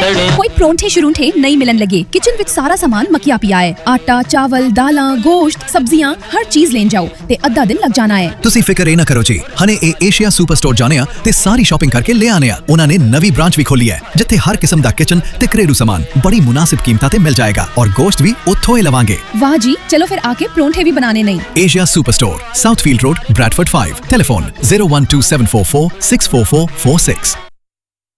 छड़े। कोई परौंठे शुरूंठे नहीं मिलन लगे। किचन विच सारा सामान मकिया पिया है। आटा, चावल, दालां, गोश्त, सब्जियां हर चीज लेन जाओ ते अद्धा दिन लग जाना है। तुसी फिकर ए ना करो जी, हने ए एशिया सुपर स्टोर जाने आ ते सारी शॉपिंग करके ले आने आ। उन्हां ने नवी ब्रांच भी खोली है जिथे हर किस्म दा किचन ते घरेलू सामान बड़ी मुनासिब कीमतां ते मिल जाएगा और गोश्त भी उत्थों ही लवांगे। वाह जी, चलो फिर आके परौंठे भी बनाने नहीं। Asia super store, साउथफील्ड road, Bradford 5। Telephone 012744 64446।